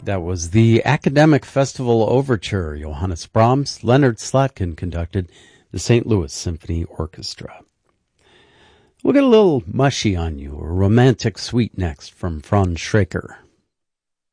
That was the Academic Festival Overture. Johannes Brahms, Leonard Slatkin conducted, the St. Louis Symphony Orchestra. We'll get a little mushy on you, a romantic suite next from Franz Schreker.